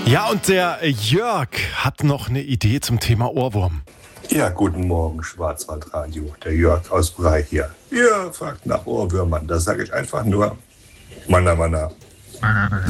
Ja, und der Jörg hat noch eine Idee zum Thema Ohrwurm. Ja, guten Morgen, Schwarzwaldradio. Der Jörg aus Brei hier. Ihr fragt nach Ohrwürmern. Da sage ich einfach nur Manna, Manna.